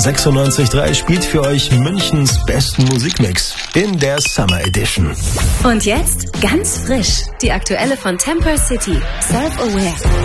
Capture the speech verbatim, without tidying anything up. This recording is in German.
sechsundneunzig Komma drei spielt für euch Münchens besten Musikmix in der Summer Edition. Und jetzt ganz frisch, die aktuelle von Temper City, Self-Aware.